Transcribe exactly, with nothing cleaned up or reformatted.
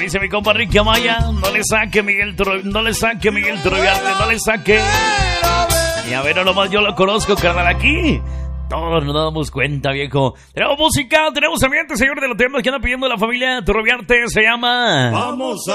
Dice mi compa Ricky Amaya, no le saque Miguel Tro- no le saque Miguel Troviarte, no le saque. Y a ver, no nomás yo lo conozco, carnal, aquí. Todos nos damos cuenta, viejo. Tenemos música, tenemos ambiente, señor, de los temas que anda pidiendo la familia Troviarte, se llama... Vamos a